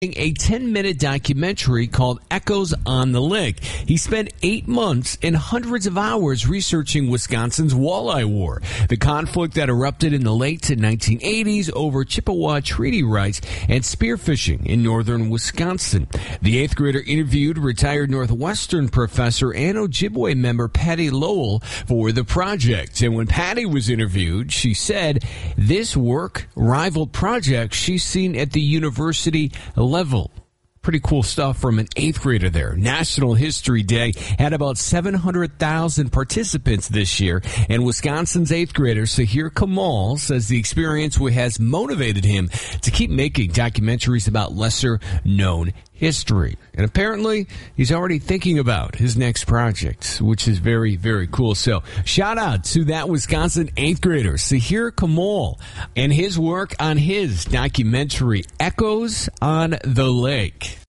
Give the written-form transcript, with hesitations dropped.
a 10-minute documentary called Echoes on the Lake. He spent 8 months and hundreds of hours researching Wisconsin's Walleye War, the conflict that erupted in the late 1980s over Chippewa treaty rights and spearfishing in northern Wisconsin. The 8th grader interviewed retired Northwestern professor and Ojibwe member Patty Lowell for the project. And when Patty was interviewed, she said this work rivaled projects she's seen at the university level. Pretty cool stuff from an 8th grader there. National History Day had about 700,000 participants this year, and Wisconsin's 8th grader Sahir Kamal says the experience has motivated him to keep making documentaries about lesser-known history. And apparently, he's already thinking about his next project, which is very, very cool. So, shout out to that Wisconsin 8th grader, Sahir Kamal, and his work on his documentary, Echoes on the Lake.